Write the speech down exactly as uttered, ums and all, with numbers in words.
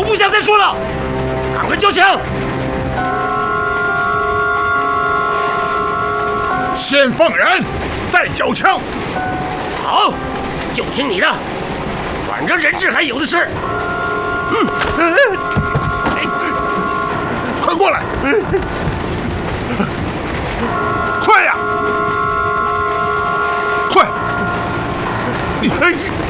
不想再说了，赶快交枪！ 先放人，再缴枪。 好，就听你的，反正人质还有的是。嗯， 快过来！快呀！快！你哎！